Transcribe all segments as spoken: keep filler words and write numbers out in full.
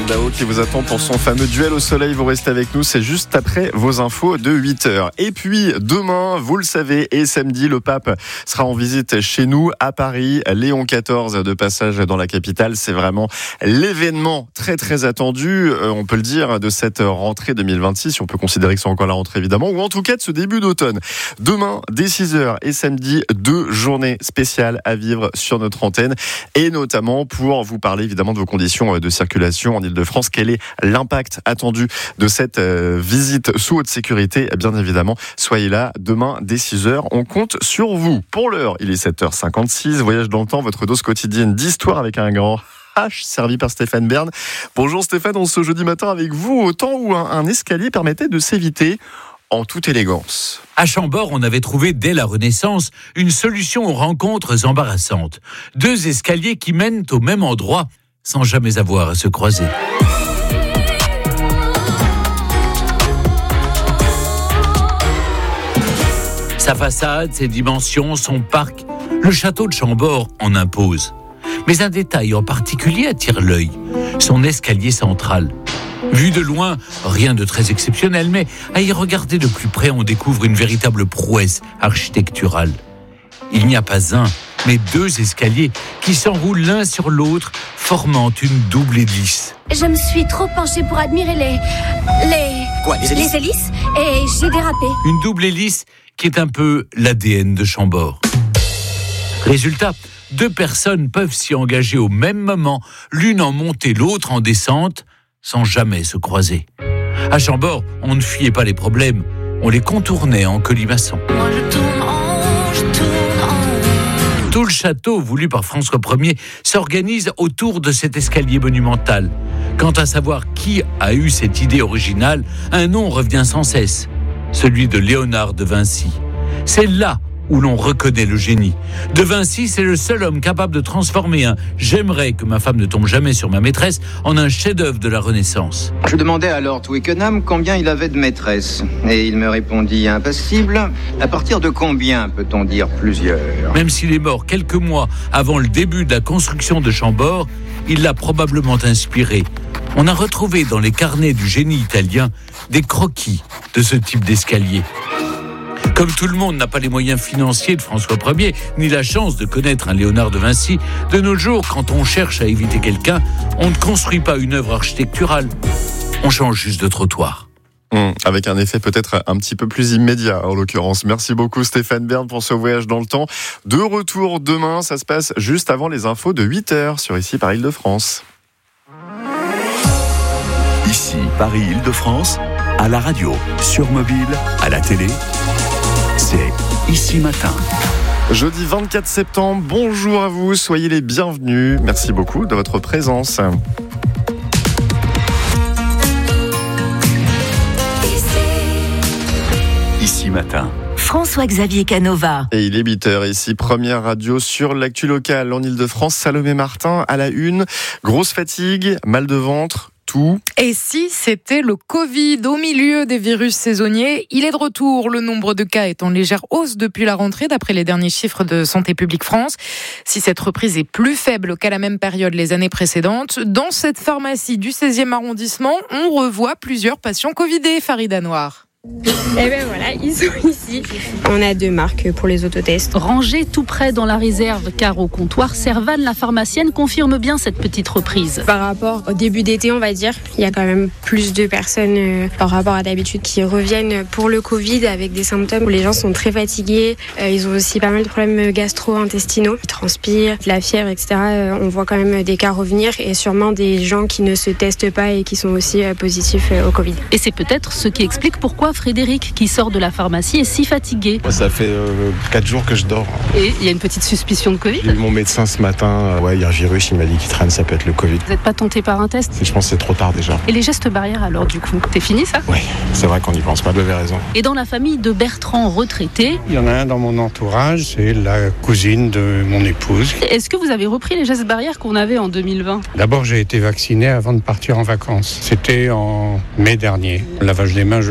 Dao qui vous attend pour son fameux duel au soleil. Vous restez avec nous, c'est juste après vos infos de huit heures. Et puis demain, vous le savez, et samedi, le pape sera en visite chez nous à Paris. Léon quatorze de passage dans la capitale, c'est vraiment l'événement très très attendu, euh, on peut le dire, de cette rentrée deux mille vingt-six, si on peut considérer que c'est encore la rentrée évidemment, ou en tout cas de ce début d'automne. Demain, dès six heures et samedi, deux journées spéciales à vivre sur notre antenne, et notamment pour vous parler évidemment de vos conditions de circulation en Ile-de-France. Quel est l'impact attendu de cette euh, visite sous haute sécurité? Bien évidemment, soyez là demain dès six heures, on compte sur vous. Pour l'heure, il est sept heures cinquante-six, voyage dans le temps, votre dose quotidienne d'histoire avec un grand H, servi par Stéphane Bern. Bonjour Stéphane, on se jeudi matin avec vous au temps où un, un escalier permettait de s'éviter en toute élégance. À Chambord, on avait trouvé dès la Renaissance une solution aux rencontres embarrassantes. Deux escaliers qui mènent au même endroit sans jamais avoir à se croiser. Sa façade, ses dimensions, son parc, le château de Chambord en impose. Mais un détail en particulier attire l'œil, son escalier central. Vu de loin, rien de très exceptionnel, mais à y regarder de plus près, on découvre une véritable prouesse architecturale. Il n'y a pas un, mais deux escaliers qui s'enroulent l'un sur l'autre, formant une double hélice. Je me suis trop penchée pour admirer les... les... Quoi, les hélices ? Les hélices, et j'ai dérapé. Une double hélice qui est un peu l'A D N de Chambord. Résultat, deux personnes peuvent s'y engager au même moment, l'une en montée, l'autre en descente, sans jamais se croiser. À Chambord, on ne fuyait pas les problèmes, on les contournait en colimaçon. Moi je tourne en, je tourne en. Tout le château, voulu par François Ier, s'organise autour de cet escalier monumental. Quant à savoir qui a eu cette idée originale, un nom revient sans cesse, celui de Léonard de Vinci. C'est là où l'on reconnaît le génie. De Vinci, c'est le seul homme capable de transformer un « j'aimerais que ma femme ne tombe jamais sur ma maîtresse » en un chef-d'œuvre de la Renaissance. Je demandais à Lord Twickenham combien il avait de maîtresses. Et il me répondit impassible. À partir de combien peut-on dire plusieurs ? Même s'il est mort quelques mois avant le début de la construction de Chambord, il l'a probablement inspiré. On a retrouvé dans les carnets du génie italien des croquis de ce type d'escalier. Comme tout le monde n'a pas les moyens financiers de François Ier, ni la chance de connaître un Léonard de Vinci, de nos jours, quand on cherche à éviter quelqu'un, on ne construit pas une œuvre architecturale. On change juste de trottoir. Mmh, avec un effet peut-être un petit peu plus immédiat en l'occurrence. Merci beaucoup Stéphane Bern pour ce voyage dans le temps. De retour demain, ça se passe juste avant les infos de huit heures sur Ici par Île-de-France. Ici Paris Île-de-France, à la radio, sur mobile, à la télé. C'est Ici Matin. Jeudi vingt-quatre septembre, bonjour à vous, soyez les bienvenus. Merci beaucoup de votre présence. Ici Matin. François-Xavier Canova. Et il est huit heures ici, première radio sur l'actu locale en Ile-de-France. Salomé Martin à la une, grosse fatigue, mal de ventre. Tout. Et si c'était le Covid au milieu des virus saisonniers, il est de retour. Le nombre de cas est en légère hausse depuis la rentrée, d'après les derniers chiffres de Santé publique France. Si cette reprise est plus faible qu'à la même période les années précédentes, dans cette pharmacie du seizième arrondissement, on revoit plusieurs patients covidés. Farida Noir. Et ben voilà, ils sont ici. On a deux marques pour les autotests. Rangés tout près dans la réserve, car au comptoir, Servane, la pharmacienne, confirme bien cette petite reprise. Par rapport au début d'été, on va dire, il y a quand même plus de personnes euh, par rapport à d'habitude qui reviennent pour le Covid avec des symptômes où les gens sont très fatigués. Euh, ils ont aussi pas mal de problèmes gastro-intestinaux. Ils transpirent, de la fièvre, et cetera. Euh, on voit quand même des cas revenir et sûrement des gens qui ne se testent pas et qui sont aussi euh, positifs euh, au Covid. Et c'est peut-être ce qui explique pourquoi Frédéric, qui sort de la pharmacie, est si fatigué. Ça fait euh, quatre jours que je dors. Et il y a une petite suspicion de Covid ? J'ai vu mon médecin ce matin. Euh, ouais, il y a un virus, il m'a dit qu'il traîne, ça peut être le Covid. Vous n'êtes pas tenté par un test ? Je pense que c'est trop tard déjà. Et les gestes barrières alors, du coup, c'est fini ça ? Oui, c'est vrai qu'on n'y pense pas, vous avez raison. Et dans la famille de Bertrand, retraité... Il y en a un dans mon entourage, c'est la cousine de mon épouse. Est-ce que vous avez repris les gestes barrières qu'on avait en deux mille vingt ? D'abord, j'ai été vacciné avant de partir en vacances. C'était en mai dernier. Le lavage des mains, je le fais couramment.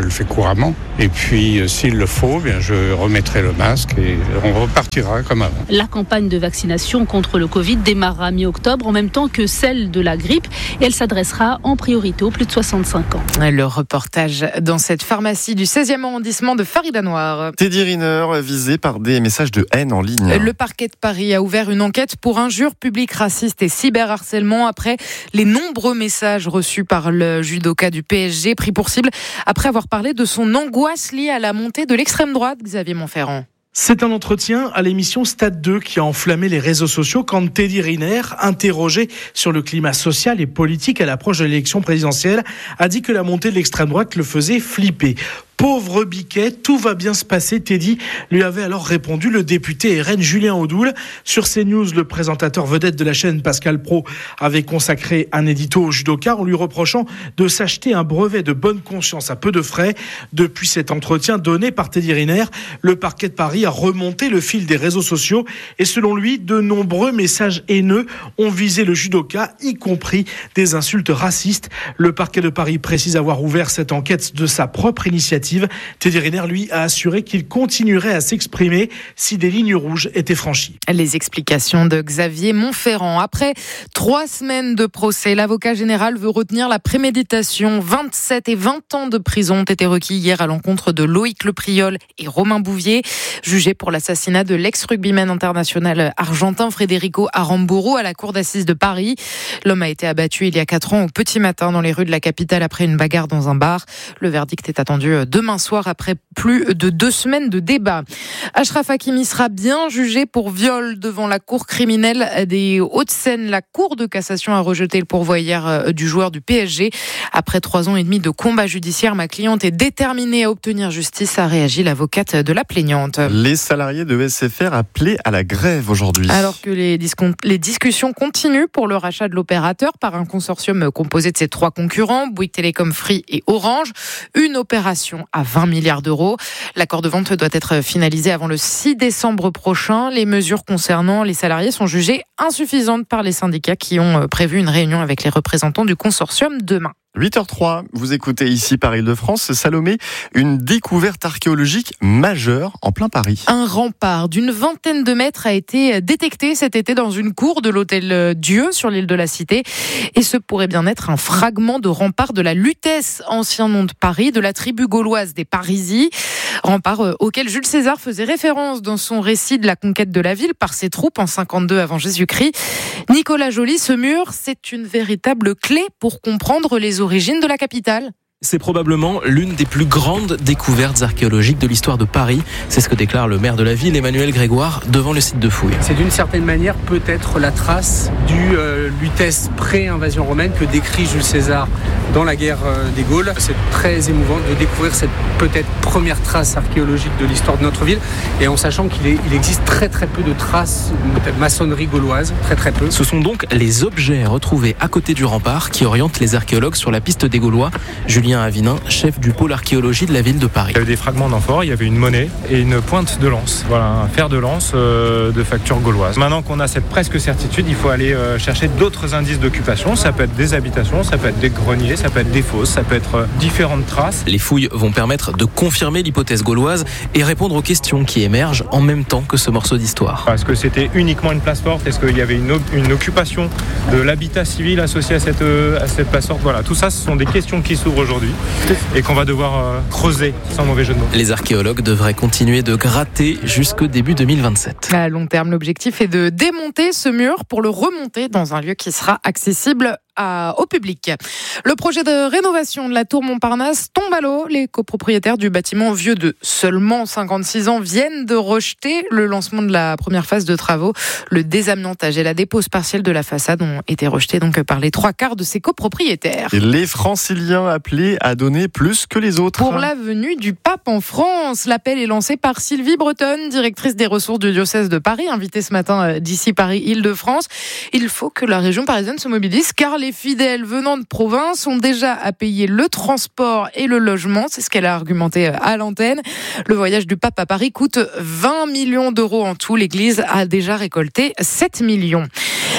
couramment. Et puis, euh, s'il le faut, bien, je remettrai le masque et on repartira comme avant. La campagne de vaccination contre le Covid démarrera mi-octobre en même temps que celle de la grippe et elle s'adressera en priorité aux plus de soixante-cinq ans. Le reportage dans cette pharmacie du seizième arrondissement de Farida-Noir. Teddy Riner visé par des messages de haine en ligne. Le parquet de Paris a ouvert une enquête pour injures publiques racistes et cyberharcèlement après les nombreux messages reçus par le judoka du P S G pris pour cible après avoir parlé de son angoisse liée à la montée de l'extrême droite. Xavier Montferrand. C'est un entretien à l'émission Stade deux qui a enflammé les réseaux sociaux quand Teddy Riner, interrogé sur le climat social et politique à l'approche de l'élection présidentielle, a dit que la montée de l'extrême droite le faisait flipper. Pauvre Biquet, tout va bien se passer, Teddy lui avait alors répondu le député R N Julien Audoul. Sur CNews, le présentateur vedette de la chaîne Pascal Praud avait consacré un édito au judoka en lui reprochant de s'acheter un brevet de bonne conscience à peu de frais. Depuis cet entretien donné par Teddy Riner, le parquet de Paris a remonté le fil des réseaux sociaux et selon lui, de nombreux messages haineux ont visé le judoka, y compris des insultes racistes. Le parquet de Paris précise avoir ouvert cette enquête de sa propre initiative. Teddy Riner, lui, a assuré qu'il continuerait à s'exprimer si des lignes rouges étaient franchies. Les explications de Xavier Montferrand. Après trois semaines de procès, l'avocat général veut retenir la préméditation. vingt-sept et vingt ans de prison ont été requis hier à l'encontre de Loïc Lepriol et Romain Bouvier, jugés pour l'assassinat de l'ex-rugbyman international argentin Federico Aramburu à la cour d'assises de Paris. L'homme a été abattu il y a quatre ans au petit matin dans les rues de la capitale après une bagarre dans un bar. Le verdict est attendu demain soir après plus de deux semaines de débat. Achraf Hakimi sera bien jugé pour viol devant la cour criminelle des Hauts-de-Seine. La cour de cassation a rejeté le pourvoyeur du joueur du P S G. Après trois ans et demi de combat judiciaire, ma cliente est déterminée à obtenir justice, a réagi l'avocate de la plaignante. Les salariés de S F R appelés à la grève aujourd'hui. Alors que les, discon- les discussions continuent pour le rachat de l'opérateur par un consortium composé de ses trois concurrents, Bouygues Telecom, Free et Orange. Une opération à vingt milliards d'euros. L'accord de vente doit être finalisé avant le six décembre prochain. Les mesures concernant les salariés sont jugées insuffisantes par les syndicats qui ont prévu une réunion avec les représentants du consortium demain. huit heures trois, vous écoutez ici par Île-de-France. Salomé, une découverte archéologique majeure en plein Paris. Un rempart d'une vingtaine de mètres a été détecté cet été dans une cour de l'hôtel Dieu sur l'île de la Cité. Et ce pourrait bien être un fragment de rempart de la Lutèce, ancien nom de Paris, de la tribu gauloise des Parisis. Rempart auquel Jules César faisait référence dans son récit de la conquête de la ville par ses troupes en cinquante-deux avant Jésus-Christ. Nicolas Joly, ce mur, c'est une véritable clé pour comprendre les origines de la capitale. C'est probablement l'une des plus grandes découvertes archéologiques de l'histoire de Paris. C'est ce que déclare le maire de la ville, Emmanuel Grégoire, devant le site de fouilles. C'est d'une certaine manière peut-être la trace du euh, Lutèce pré-invasion romaine que décrit Jules César dans la guerre euh, des Gaules. C'est très émouvant de découvrir cette peut-être première trace archéologique de l'histoire de notre ville et en sachant qu'il est, il existe très très peu de traces de maçonnerie gauloise, très très peu. Ce sont donc les objets retrouvés à côté du rempart qui orientent les archéologues sur la piste des Gaulois. Julien Avinin, chef du pôle archéologie de la ville de Paris. Il y avait des fragments d'amphores, il y avait une monnaie et une pointe de lance. Voilà, un fer de lance euh, de facture gauloise. Maintenant qu'on a cette presque certitude, il faut aller euh, chercher d'autres indices d'occupation. Ça peut être des habitations, ça peut être des greniers, ça peut être des fosses, ça peut être euh, différentes traces. Les fouilles vont permettre de confirmer l'hypothèse gauloise et répondre aux questions qui émergent en même temps que ce morceau d'histoire. Est-ce que c'était uniquement une place forte ? Est-ce qu'il y avait une, une occupation de l'habitat civil associé à cette, euh, à cette place forte ? Voilà, tout ça, ce sont des questions qui s'ouvrent aujourd'hui et qu'on va devoir euh, creuser sans mauvais jeu de mots. Les archéologues devraient continuer de gratter jusqu'au début deux mille vingt-sept. À long terme, l'objectif est de démonter ce mur pour le remonter dans un lieu qui sera accessible à, au public. Le projet de rénovation de la tour Montparnasse tombe à l'eau. Les copropriétaires du bâtiment vieux de seulement cinquante-six ans viennent de rejeter le lancement de la première phase de travaux. Le désamiantage et la dépose partielle de la façade ont été rejetés donc par les trois quarts de ces copropriétaires. Et les Franciliens appelés à donner plus que les autres. Pour la venue du pape en France, l'appel est lancé par Sylvie Bretonne, directrice des ressources du diocèse de Paris, invitée ce matin d'ici Paris Île-de-France. Il faut que la région parisienne se mobilise car les fidèles venant de province ont déjà à payer le transport et le logement. C'est ce qu'elle a argumenté à l'antenne. Le voyage du pape à Paris coûte vingt millions d'euros en tout. L'église a déjà récolté sept millions. Lourdes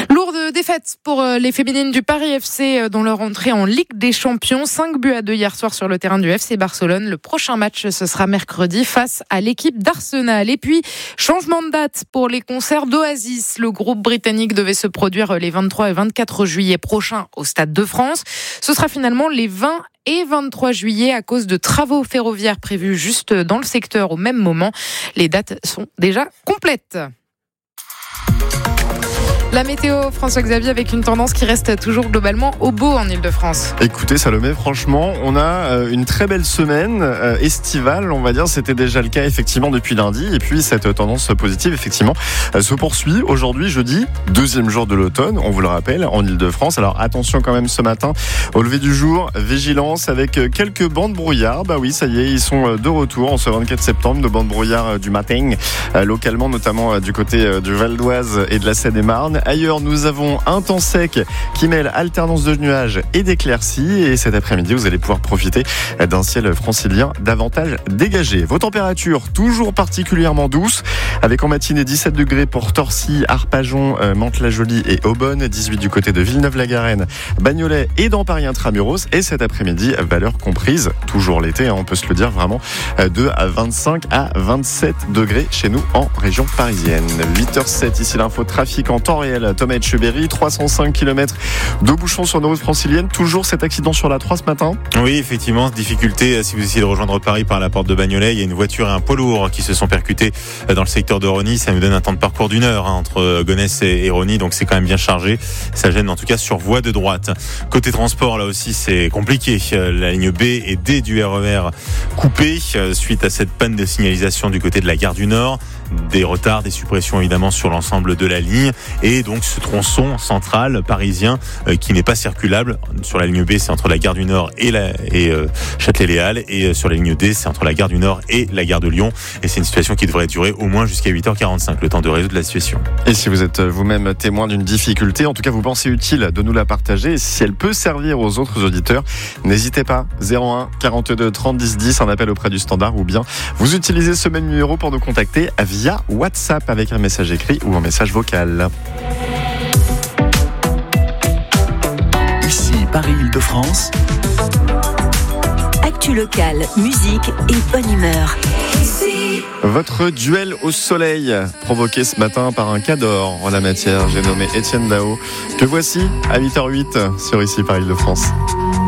de défaite pour les féminines du Paris F C dans leur entrée en Ligue des Champions. cinq buts à deux hier soir sur le terrain du F C Barcelone. Le prochain match, ce sera mercredi face à l'équipe d'Arsenal. Et puis, changement de date pour les concerts d'Oasis. Le groupe britannique devait se produire les vingt-trois et vingt-quatre juillet prochains au Stade de France. Ce sera finalement les vingt et vingt-trois juillet à cause de travaux ferroviaires prévus juste dans le secteur au même moment. Les dates sont déjà complètes. La météo, François-Xavier, avec une tendance qui reste toujours globalement au beau en Ile-de-France. Écoutez Salomé, franchement, on a une très belle semaine euh, estivale, on va dire. C'était déjà le cas effectivement depuis lundi. Et puis cette tendance positive, effectivement, euh, se poursuit aujourd'hui, jeudi, deuxième jour de l'automne, on vous le rappelle, en Ile-de-France. Alors attention quand même ce matin, au lever du jour, vigilance avec quelques bancs de brouillard. Bah oui, ça y est, ils sont de retour en ce vingt-quatre septembre, de bancs de brouillard du matin, euh, localement, notamment euh, du côté euh, du Val d'Oise et de la Seine-et-Marne. Ailleurs, nous avons un temps sec qui mêle alternance de nuages et d'éclaircies. Et cet après-midi, vous allez pouvoir profiter d'un ciel francilien davantage dégagé. Vos températures, toujours particulièrement douces, avec en matinée dix-sept degrés pour Torcy, Arpajon, Mantes-la-Jolie et Aubonne, dix-huit du côté de Villeneuve-la-Garenne, Bagnolet et dans Paris Intramuros. Et cet après-midi, valeur comprise, toujours l'été, hein, on peut se le dire vraiment, de vingt-cinq à vingt-sept degrés chez nous en région parisienne. huit heures sept, ici l'info trafic en temps réel. Thomas Etcheberry, trois cent cinq kilomètres de bouchons sur nos routes franciliennes. Toujours cet accident sur la trois ce matin. Oui, effectivement, difficulté si vous essayez de rejoindre Paris par la porte de Bagnolet. Il y a une voiture et un poids lourd qui se sont percutés dans le secteur de Rosny. Ça nous donne un temps de parcours d'une heure hein, entre Gonesse et Rosny, donc c'est quand même bien chargé. Ça gêne en tout cas sur voie de droite. Côté transport, là aussi, c'est compliqué. La ligne B et D du R E R coupée suite à cette panne de signalisation du côté de la gare du Nord. Des retards, des suppressions évidemment sur l'ensemble de la ligne et donc ce tronçon central parisien euh, qui n'est pas circulable. Sur la ligne B, c'est entre la gare du Nord et, la, et euh, Châtelet-Les Halles et euh, sur la ligne D, c'est entre la gare du Nord et la gare de Lyon et c'est une situation qui devrait durer au moins jusqu'à huit heures quarante-cinq, le temps de résoudre la situation. Et si vous êtes vous-même témoin d'une difficulté, en tout cas vous pensez utile de nous la partager et si elle peut servir aux autres auditeurs, n'hésitez pas, zéro un quarante-deux trente dix dix, un appel auprès du standard ou bien vous utilisez ce même numéro pour nous contacter via WhatsApp avec un message écrit ou un message vocal. Ici Paris-Île-de-France. Actu locale, musique et bonne humeur. Votre duel au soleil, provoqué ce matin par un cador en la matière, j'ai nommé Étienne Dao, que voici à huit heures huit sur Ici Paris-Île-de-France.